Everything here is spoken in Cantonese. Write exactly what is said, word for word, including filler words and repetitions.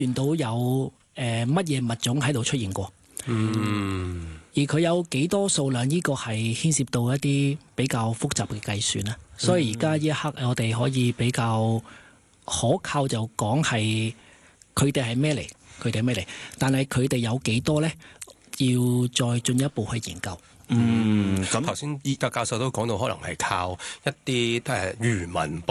見到有誒乜嘢物種喺度出現過。 嗯， 而佢有幾多數量，呢個係牽涉到一啲比較複雜嘅計算啦。所以而家呢一刻，我哋可以比較可靠就講係佢哋係咩嚟，佢哋係咩嚟。但係佢哋有幾多呢？要再進一步去研究。 嗯，咁頭先依家教授都講到，可能係靠一啲都係漁民